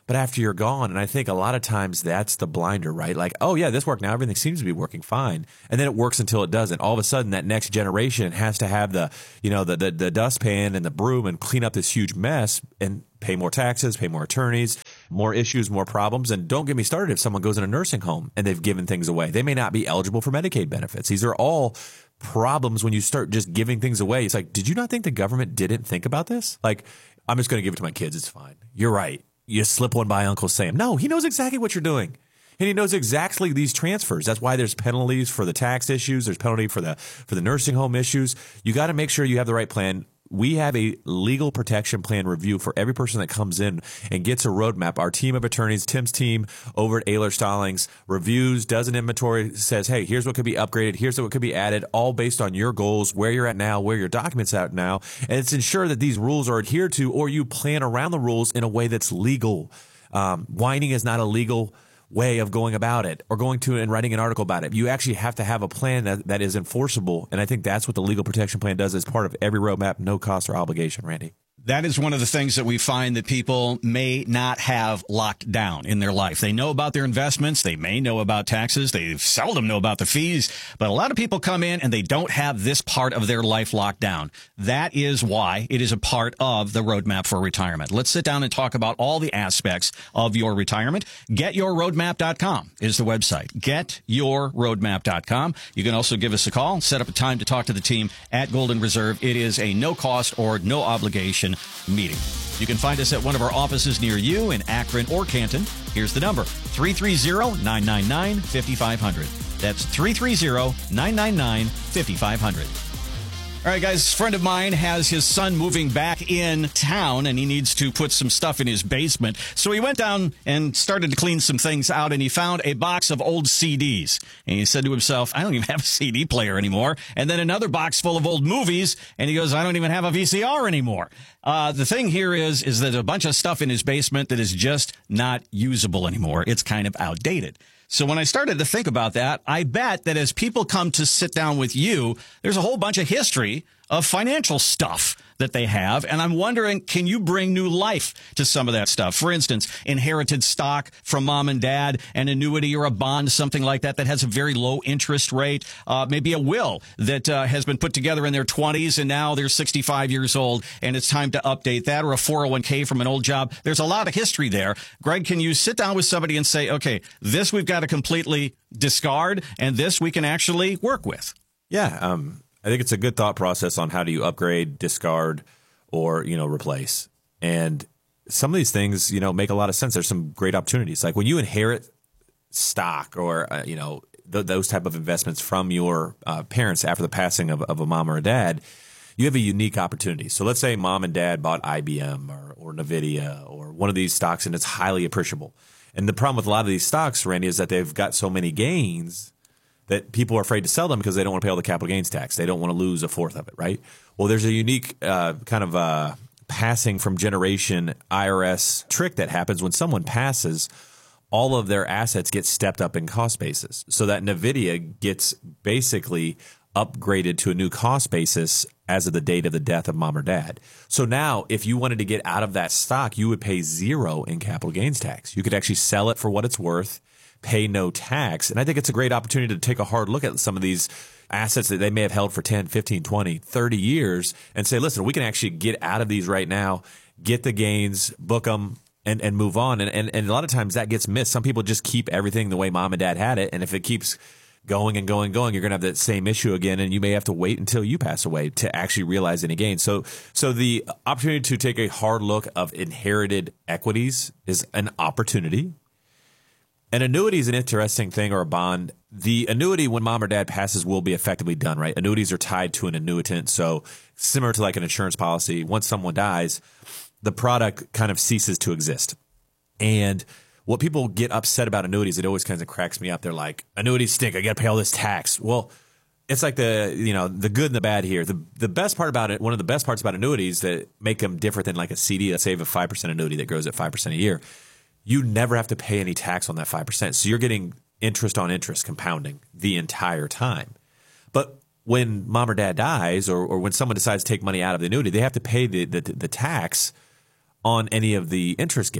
S: but after you're gone. And I think a lot of times that's the blinder, right? Like, oh yeah, this worked now. Everything seems to be working fine. And then it works until it doesn't. All of a sudden that next generation has to have the, you know, the, the, the dustpan and the broom and clean up this huge mess and pay more taxes, pay more attorneys, more issues, more problems. And don't get me started if someone goes in a nursing home and they've given things away. They may not be eligible for Medicaid benefits. These are all problems when you start just giving things away. It's like, did you not think the government didn't think about this? Like, I'm just going to give it to my kids. It's fine. You're right. You slip one by Uncle Sam. No, he knows exactly what you're doing. And he knows exactly these transfers. That's why there's penalties for the tax issues. There's penalty for the for the nursing home issues. You got to make sure you have the right plan. We have a legal protection plan review for every person that comes in and gets a roadmap. Our team of attorneys, Tim's team over at Ayler Stallings, reviews, does an inventory, says, hey, here's what could be upgraded, here's what could be added, all based on your goals, where you're at now, where your documents at now. And it's ensure that these rules are adhered to, or you plan around the rules in a way that's legal. Um, whining is not a legal way of going about it or going to and writing an article about it. You actually have to have a plan that, that is enforceable. And I think that's what the legal protection plan does as part of every roadmap, no cost or obligation, Randy.
P: That is one of the things that we find that people may not have locked down in their life. They know about their investments. They may know about taxes. They seldom know about the fees. But a lot of people come in and they don't have this part of their life locked down. That is why it is a part of the roadmap for retirement. Let's sit down and talk about all the aspects of your retirement. get your roadmap dot com is the website. get your roadmap dot com. You can also give us a call, set up a time to talk to the team at Golden Reserve. It is a no cost or no obligation meeting. You can find us at one of our offices near you in Akron or Canton. Here's the number, three three zero, nine nine nine, five five zero zero. That's three three zero, nine nine nine, five five zero zero. All right, guys, a friend of mine has his son moving back in town, and he needs to put some stuff in his basement. So he went down and started to clean some things out, and he found a box of old C Ds. And he said to himself, I don't even have a C D player anymore. And then another box full of old movies, and he goes, I don't even have a V C R anymore. Uh, the thing here is, is that a bunch of stuff in his basement that is just not usable anymore. It's kind of outdated. So when I started to think about that, I bet that as people come to sit down with you, there's a whole bunch of history of financial stuff that they have. And I'm wondering, can you bring new life to some of that stuff? For instance, inherited stock from mom and dad, an annuity or a bond, something like that, that has a very low interest rate. Uh, maybe a will that uh, has been put together in their twenties and now they're sixty-five years old and it's time to update that, or a four oh one k from an old job. There's a lot of history there. Greg, can you sit down with somebody and say, okay, this we've got to completely discard and this we can actually work with?
S: Yeah, um, I think it's a good thought process on how do you upgrade, discard, or, you know, replace. And some of these things, you know, make a lot of sense. There's some great opportunities. Like when you inherit stock or, uh, you know, th- those type of investments from your uh, parents after the passing of, of a mom or a dad, you have a unique opportunity. So let's say mom and dad bought I B M or, or NVIDIA or one of these stocks and it's highly appreciable. And the problem with a lot of these stocks, Randy, is that they've got so many gains that people are afraid to sell them because they don't want to pay all the capital gains tax. They don't want to lose a fourth of it, right? Well, there's a unique uh, kind of uh, passing from generation I R S trick that happens when someone passes. All of their assets get stepped up in cost basis, so that NVIDIA gets basically upgraded to a new cost basis as of the date of the death of mom or dad. So now, if you wanted to get out of that stock, you would pay zero in capital gains tax. You could actually sell it for what it's worth, pay no tax. And I think it's a great opportunity to take a hard look at some of these assets that they may have held for ten, fifteen, twenty, thirty years and say, listen, we can actually get out of these right now, get the gains, book them, and, and move on. And, and, and a lot of times that gets missed. Some people just keep everything the way mom and dad had it. And if it keeps going and going and going, you're going to have that same issue again. And you may have to wait until you pass away to actually realize any gains. So, so the opportunity to take a hard look of inherited equities is an opportunity. An annuity is an interesting thing, or a bond. The annuity, when mom or dad passes, will be effectively done, right? Annuities are tied to an annuitant. So similar to like an insurance policy, once someone dies, the product kind of ceases to exist. And what people get upset about annuities, it always kind of cracks me up. They're like, annuities stink. I got to pay all this tax. Well, it's like the, you know, the good and the bad here. The the best part about it, one of the best parts about annuities that make them different than like a C D, let's say you have a five percent annuity that grows at five percent a year. You never have to pay any tax on that five percent. So you're getting interest on interest compounding the entire time. But when mom or dad dies, or, or when someone decides to take money out of the annuity, they have to pay the, the, the tax on any of the interest given.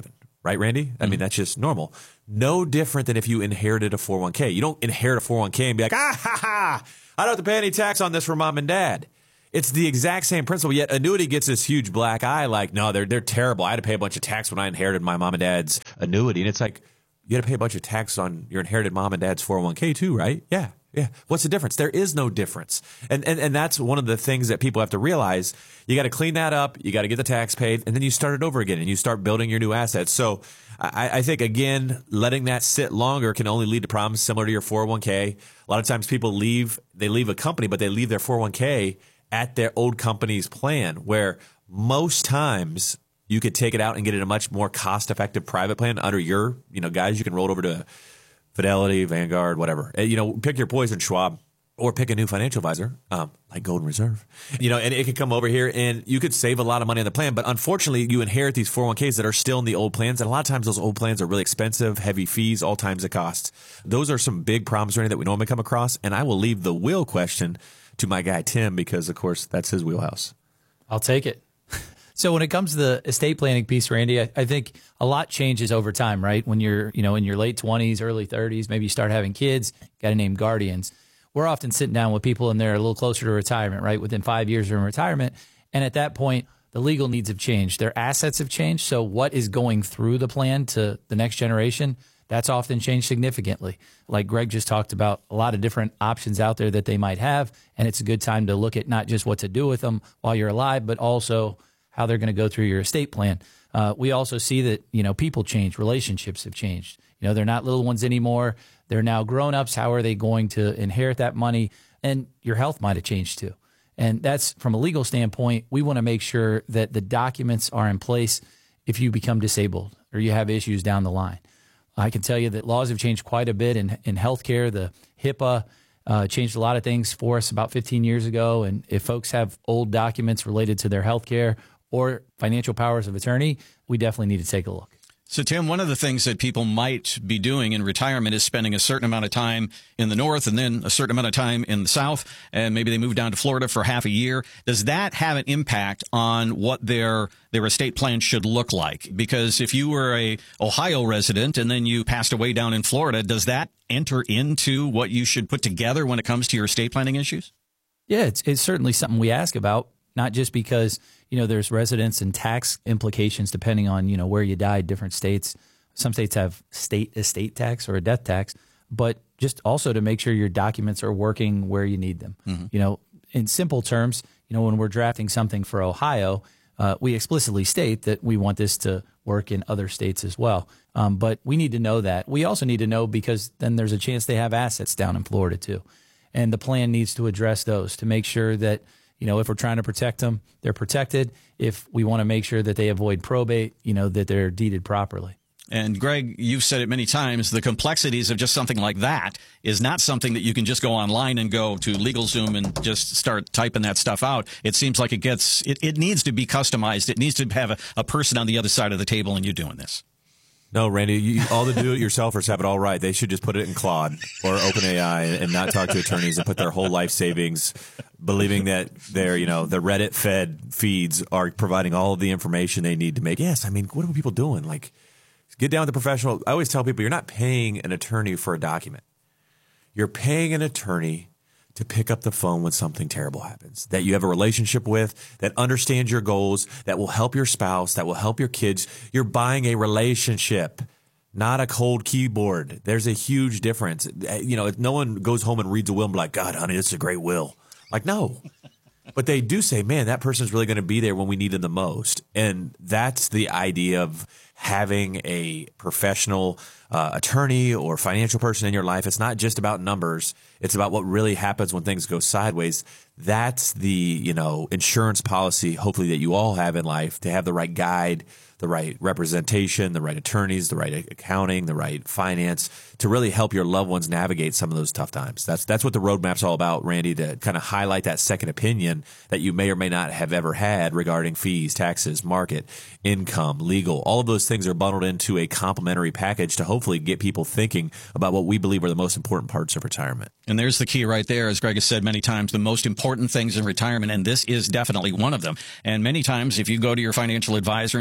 S: right, Randy? I mm-hmm. mean, that's just normal. No different than if you inherited a four oh one k. You don't inherit a four oh one k and be like, ah, ha, ha, I don't have to pay any tax on this from mom and dad. It's the exact same principle, yet annuity gets this huge black eye like, no, they're they're terrible. I had to pay a bunch of tax when I inherited my mom and dad's annuity. And it's like, you had to pay a bunch of tax on your inherited mom and dad's four oh one k too, right? Yeah, yeah. What's the difference? There is no difference. And and, and that's one of the things that people have to realize. You got to clean that up. You got to get the tax paid, and then you start it over again, and you start building your new assets. So I, I think, again, letting that sit longer can only lead to problems similar to your four oh one k. A lot of times people leave, they leave a company, but they leave their four oh one k at their old company's plan, where most times you could take it out and get it a much more cost-effective private plan under your, you know, guys. You can roll it over to Fidelity, Vanguard, whatever. You know, pick your poison, Schwab, or pick a new financial advisor, um, like Golden Reserve. You know, and it could come over here, and you could save a lot of money on the plan. But unfortunately, you inherit these four oh one k's that are still in the old plans, and a lot of times those old plans are really expensive, heavy fees, all times of costs. Those are some big problems, Randy, that we normally come across. And I will leave the will question to my guy Tim, because of course that's his wheelhouse.
T: I'll take it. So when it comes to the estate planning piece, Randy, I, I think a lot changes over time, right? When you're, you know, in your late twenties, early thirties, maybe you start having kids, got to name guardians. We're often sitting down with people and they're a little closer to retirement, right? Within five years of retirement. And at that point, the legal needs have changed. Their assets have changed. So what is going through the plan to the next generation, that's often changed significantly. Like Greg just talked about, a lot of different options out there that they might have. And it's a good time to look at not just what to do with them while you're alive, but also how they're going to go through your estate plan. Uh, we also see that, you know, people change, relationships have changed. You know, they're not little ones anymore. They're now grown-ups. How are they going to inherit that money? And your health might have changed too. And that's, from a legal standpoint, we want to make sure that the documents are in place if you become disabled or you have issues down the line. I can tell you that laws have changed quite a bit in, in healthcare. The HIPAA uh, changed a lot of things for us about fifteen years ago. And if folks have old documents related to their healthcare or financial powers of attorney, we definitely need to take a look.
P: So, Tim, one of the things that people might be doing in retirement is spending a certain amount of time in the north and then a certain amount of time in the south, and maybe they move down to Florida for half a year. Does that have an impact on what their their estate plan should look like? Because if you were a Ohio resident and then you passed away down in Florida, does that enter into what you should put together when it comes to your estate planning issues?
T: Yeah, it's, it's certainly something we ask about, not just because, you know, there's residence and tax implications depending on, you know, where you died, different states. Some states have state estate tax or a death tax, but just also to make sure your documents are working where you need them. Mm-hmm. You know, in simple terms, you know, when we're drafting something for Ohio, uh, we explicitly state that we want this to work in other states as well. Um, but we need to know that. We also need to know because then there's a chance they have assets down in Florida too. And the plan needs to address those to make sure that, you know, if we're trying to protect them, they're protected. If we want to make sure that they avoid probate, you know, that they're deeded properly.
P: And Greg, you've said it many times, the complexities of just something like that is not something that you can just go online and go to LegalZoom and just start typing that stuff out. It seems like it gets, it, it needs to be customized. It needs to have a, a person on the other side of the table and you doing this.
S: No, Randy, you, all the do-it-yourselfers have it all right. They should just put it in Claude or OpenAI and not talk to attorneys and put their whole life savings, believing that their, you know, the Reddit-fed feeds are providing all of the information they need to make. Yes, I mean, what are people doing? Like, get down with the professional. I always tell people, you're not paying an attorney for a document. You're paying an attorney to pick up the phone when something terrible happens, that you have a relationship with, that understands your goals, that will help your spouse, that will help your kids. You're buying a relationship, not a cold keyboard. There's a huge difference. You know, if no one goes home and reads a will and be like, God, honey, this is a great will. Like, no. But they do say, man, that person's really going to be there when we need them the most. And that's the idea of having a professional uh, attorney or financial person in your life. It's not just about numbers. It's about what really happens when things go sideways. That's the, you know, insurance policy, hopefully, that you all have in life, to have the right guide, the right representation, the right attorneys, the right accounting, the right finance, to really help your loved ones navigate some of those tough times. That's that's what the roadmap's all about, Randy, to kind of highlight that second opinion that you may or may not have ever had regarding fees, taxes, market, income, legal. All of those things are bundled into a complementary package to hopefully get people thinking about what we believe are the most important parts of retirement.
P: And there's the key right there, as Greg has said many times, the most important things in retirement, and this is definitely one of them. And many times, if you go to your financial advisor and say, okay,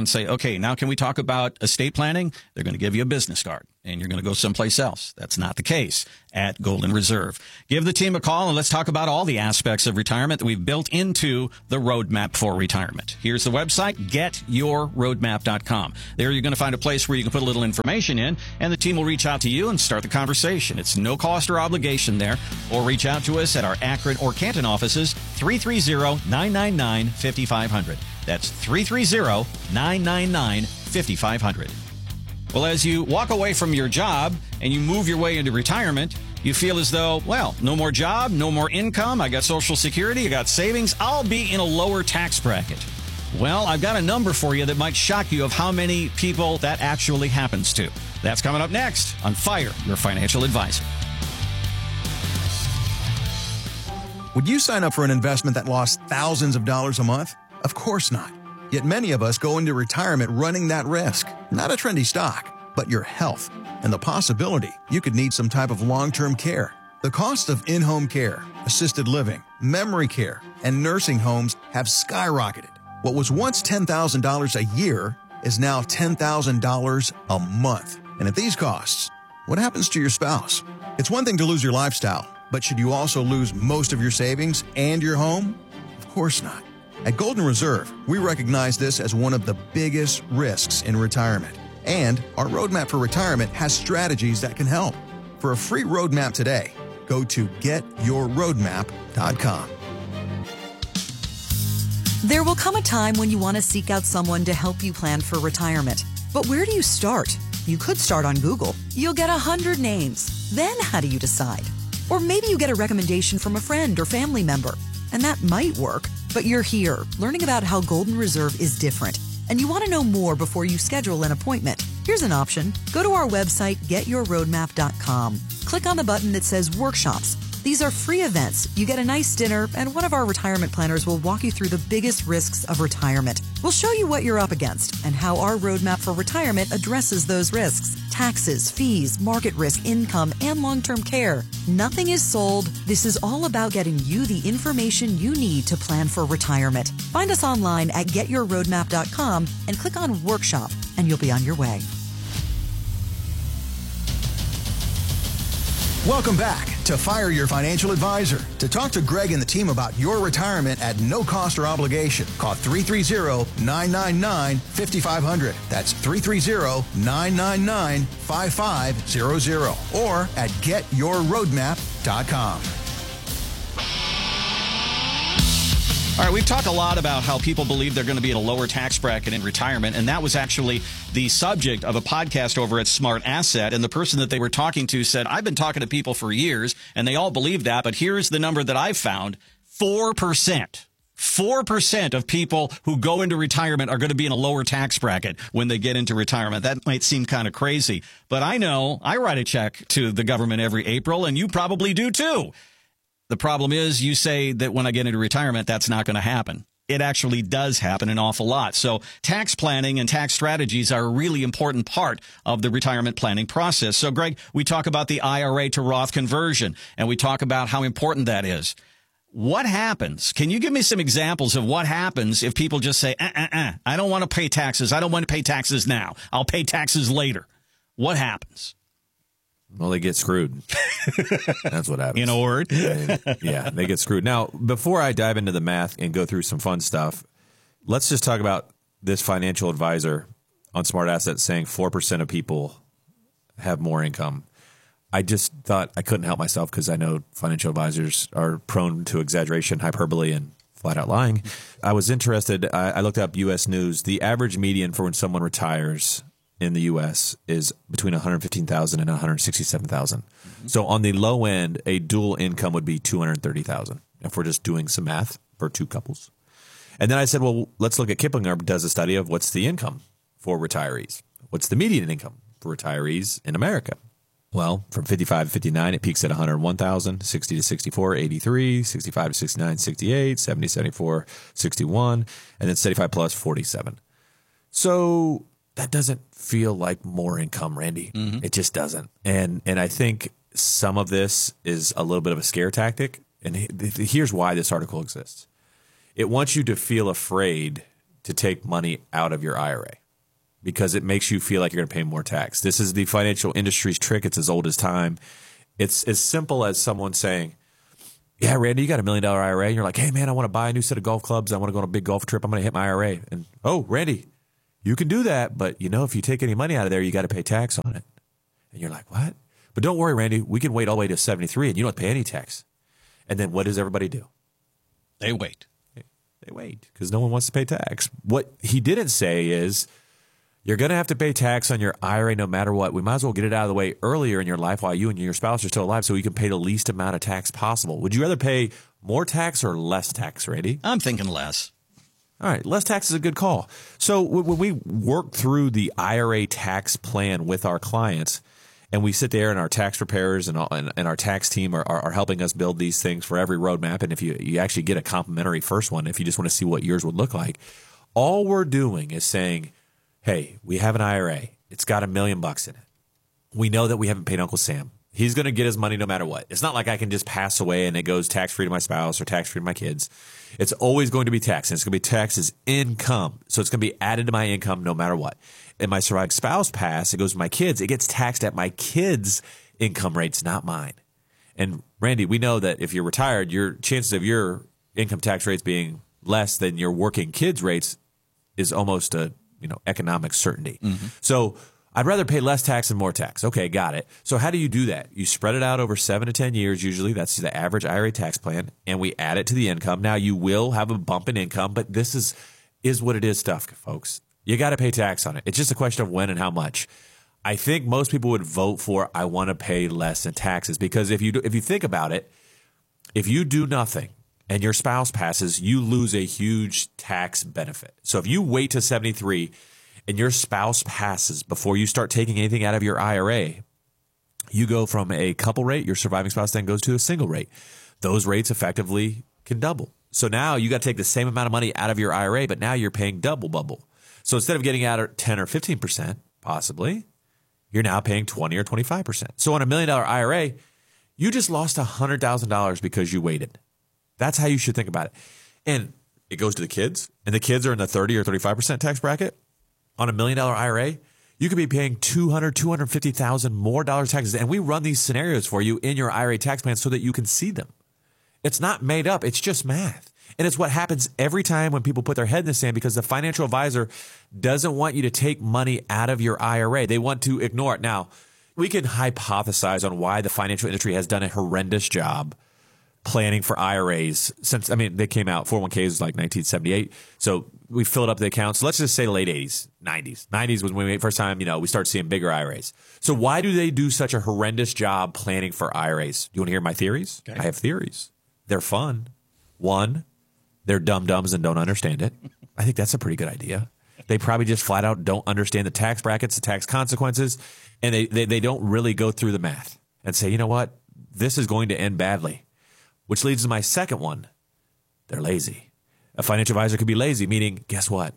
P: hey, now can we talk about estate planning? They're going to give you a business card, and you're going to go someplace else. That's not the case at Golden Reserve. Give the team a call, and let's talk about all the aspects of retirement that we've built into the Roadmap for Retirement. Here's the website, get your roadmap dot com. There you're going to find a place where you can put a little information in, and the team will reach out to you and start the conversation. It's no cost or obligation there, or reach out to us at our Akron or Canton offices, three three zero, nine nine nine, five five zero zero. That's three three zero, nine nine nine, five five zero zero. Well, as you walk away from your job and you move your way into retirement, you feel as though, well, no more job, no more income, I got Social Security, I got savings, I'll be in a lower tax bracket. Well, I've got a number for you that might shock you of how many people that actually happens to. That's coming up next on Fire Your Financial Advisor.
Q: Would you sign up for an investment that lost thousands of dollars a month? Of course not. Yet many of us go into retirement running that risk. Not a trendy stock, but your health and the possibility you could need some type of long-term care. The cost of in-home care, assisted living, memory care, and nursing homes have skyrocketed. What was once ten thousand dollars a year is now ten thousand dollars a month. And at these costs, what happens to your spouse? It's one thing to lose your lifestyle, but should you also lose most of your savings and your home? Of course not. At Golden Reserve, we recognize this as one of the biggest risks in retirement. And our Roadmap for Retirement has strategies that can help. For a free roadmap today, go to get your roadmap dot com.
U: There will come a time when you want to seek out someone to help you plan for retirement. But where do you start? You could start on Google. You'll get a hundred names. Then how do you decide? Or maybe you get a recommendation from a friend or family member. And that might work, but you're here learning about how Golden Reserve is different. And you want to know more before you schedule an appointment. Here's an option. Go to our website, get your roadmap dot com. Click on the button that says Workshops. These are free events. You get a nice dinner, and one of our retirement planners will walk you through the biggest risks of retirement. We'll show you what you're up against and how our Roadmap for Retirement addresses those risks. Taxes, fees, market risk, income, and long-term care. Nothing is sold. This is all about getting you the information you need to plan for retirement. Find us online at get your roadmap dot com and click on Workshop, and you'll be on your way.
Q: Welcome back to Fire Your Financial Advisor. To talk to Greg and the team about your retirement at no cost or obligation, call three three zero, nine nine nine, five five zero zero. That's three three zero, nine nine nine, five five zero zero or at get your roadmap dot com.
P: All right, we've talked a lot about how people believe they're going to be in a lower tax bracket in retirement, and that was actually the subject of a podcast over at Smart Asset, and the person that they were talking to said, I've been talking to people for years, and they all believe that, but here's the number that I've found, four percent. four percent of people who go into retirement are going to be in a lower tax bracket when they get into retirement. That might seem kind of crazy, but I know I write a check to the government every April, and you probably do too. The problem is you say that when I get into retirement, that's not going to happen. It actually does happen an awful lot. So tax planning and tax strategies are a really important part of the retirement planning process. So, Greg, we talk about the I R A to Roth conversion, and we talk about how important that is. What happens? Can you give me some examples of what happens if people just say, uh, uh, uh, I don't want to pay taxes. I don't want to pay taxes now. I'll pay taxes later. What happens?
S: Well, they get screwed. That's what happens.
P: In a word?
S: Yeah, they get screwed. Now, before I dive into the math and go through some fun stuff, let's just talk about this financial advisor on Smart Assets saying four percent of people have more income. I just thought I couldn't help myself because I know financial advisors are prone to exaggeration, hyperbole, and flat out lying. I was interested. I, I looked up U S News. The average median for when someone retires in the U S is between one hundred fifteen thousand dollars and one hundred sixty-seven thousand dollars. Mm-hmm. So on the low end, a dual income would be two hundred thirty thousand dollars if we're just doing some math for two couples. And then I said, well, let's look at Kiplinger does a study of what's the income for retirees. What's the median income for retirees in America? Well, from fifty-five to fifty-nine, it peaks at one hundred one thousand, sixty to sixty-four, eighty-three, sixty-five to sixty-nine, sixty-eight, seventy, seventy-four, sixty-one, and then seventy-five plus, forty-seven. So that doesn't feel like more income, Randy. Mm-hmm. It just doesn't. And and I think some of this is a little bit of a scare tactic. And here's why this article exists. It wants you to feel afraid to take money out of your I R A. because it makes you feel like you're going to pay more tax. This is the financial industry's trick. It's as old as time. It's as simple as someone saying, yeah, Randy, you got a million dollar I R A. And you're like, hey, man, I want to buy a new set of golf clubs. I want to go on a big golf trip. I'm going to hit my I R A. And, oh, Randy, you can do that. But, you know, if you take any money out of there, you got to pay tax on it. And you're like, what? But don't worry, Randy, we can wait all the way to seventy-three and you don't have to pay any tax. And then what does everybody do?
P: They wait.
S: They wait because no one wants to pay tax. What he didn't say is you're going to have to pay tax on your I R A no matter what. We might as well get it out of the way earlier in your life while you and your spouse are still alive so you can pay the least amount of tax possible. Would you rather pay more tax or less tax, Randy?
P: I'm thinking less.
S: All right, less tax is a good call. So when we work through the I R A tax plan with our clients, and we sit there and our tax preparers and, and, and our tax team are, are, are helping us build these things for every roadmap, and if you, you actually get a complimentary first one, if you just want to see what yours would look like, all we're doing is saying, hey, we have an I R A. It's got a million bucks in it. We know that we haven't paid Uncle Sam. He's going to get his money no matter what. It's not like I can just pass away and it goes tax-free to my spouse or tax-free to my kids. It's always going to be taxed, and it's going to be taxed as income. So it's going to be added to my income no matter what. And my surviving spouse pass, it goes to my kids. It gets taxed at my kids' income rates, not mine. And Randy, we know that if you're retired, your chances of your income tax rates being less than your working kids' rates is almost a you know economic certainty. Mm-hmm. So I'd rather pay less tax than more tax. Okay, got it. So how do you do that? You spread it out over seven to ten years. Usually that's the average I R A tax plan, and we add it to the income. Now you will have a bump in income, but this is is what it is stuff, folks. You got to pay tax on it. It's just a question of when and how much. I think most people would vote for I want to pay less in taxes because if you do, if you think about it, if you do nothing and your spouse passes, you lose a huge tax benefit. So if you wait to seventy-three and your spouse passes before you start taking anything out of your I R A, you go from a couple rate, your surviving spouse then goes to a single rate. Those rates effectively can double. So now you got to take the same amount of money out of your I R A, but now you're paying double bubble. So instead of getting out at ten or fifteen percent, possibly, you're now paying twenty or twenty-five percent. So on a million dollar I R A, you just lost one hundred thousand dollars because you waited. That's how you should think about it. And it goes to the kids, and the kids are in the thirty or thirty-five percent tax bracket. On a million dollar I R A, you could be paying two hundred, two hundred fifty thousand more dollars taxes. And we run these scenarios for you in your I R A tax plan so that you can see them. It's not made up. It's just math. And it's what happens every time when people put their head in the sand because the financial advisor doesn't want you to take money out of your I R A. They want to ignore it. Now, we can hypothesize on why the financial industry has done a horrendous job planning for I R As since, I mean, they came out, four oh one Ks was like nineteen seventy-eight. So we filled up the accounts. So let's just say late eighties, nineties. nineties was when we, first time, you know, we started seeing bigger I R As. So why do they do such a horrendous job planning for I R As? You want to hear my theories? Okay. I have theories. They're fun. One, they're dum-dums and don't understand it. I think that's a pretty good idea. They probably just flat out don't understand the tax brackets, the tax consequences, and they, they, they don't really go through the math and say, you know what, this is going to end badly. Which leads to my second one. They're lazy. A financial advisor could be lazy, meaning, guess what?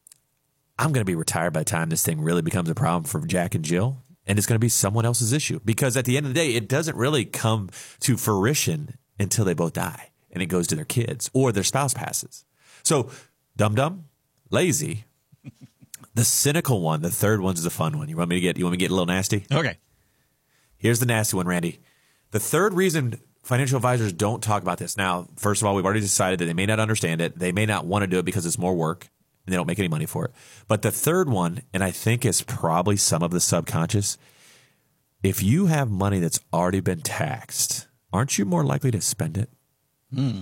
S: I'm going to be retired by the time this thing really becomes a problem for Jack and Jill, and it's going to be someone else's issue. Because at the end of the day, it doesn't really come to fruition until they both die, and it goes to their kids or their spouse passes. So, dum-dum, lazy. The cynical one, the third one's the fun one. You want me to get? You want me to get a little nasty?
P: Okay.
S: Here's the nasty one, Randy. The third reason financial advisors don't talk about this. Now, first of all, we've already decided that they may not understand it. They may not want to do it because it's more work and they don't make any money for it. But the third one, and I think is probably some of the subconscious, if you have money that's already been taxed, aren't you more likely to spend it?
P: Hmm.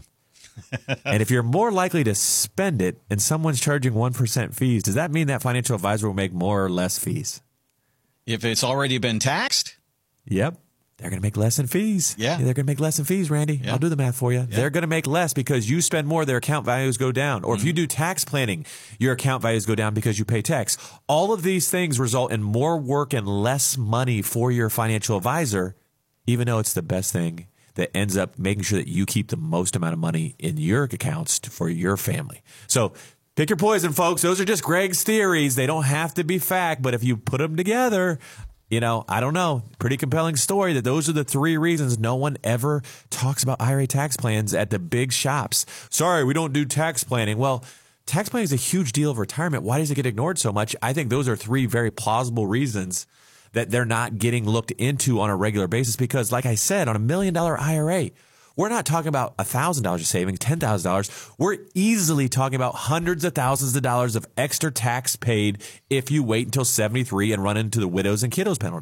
S: And if you're more likely to spend it and someone's charging one percent fees, does that mean that financial advisor will make more or less fees?
P: If it's already been taxed?
S: Yep. They're going to make less in fees.
P: Yeah.
S: They're going to make less in fees, Randy.
P: Yeah.
S: I'll do the math for you.
P: Yeah.
S: They're going to make less because you spend more, their account values go down. Or mm-hmm. if you do tax planning, your account values go down because you pay tax. All of these things result in more work and less money for your financial advisor, even though it's the best thing that ends up making sure that you keep the most amount of money in your accounts to, for your family. So pick your poison, folks. Those are just Greg's theories. They don't have to be fact, but if you put them together, you know, I don't know. Pretty compelling story that those are the three reasons no one ever talks about I R A tax plans at the big shops. Sorry, we don't do tax planning. Well, tax planning is a huge deal of retirement. Why does it get ignored so much? I think those are three very plausible reasons that they're not getting looked into on a regular basis because, like I said, on a million dollar I R A, we're not talking about one thousand dollars of savings, ten thousand dollars. We're easily talking about hundreds of thousands of dollars of extra tax paid if you wait until seventy-three and run into the widows and kiddos penalty.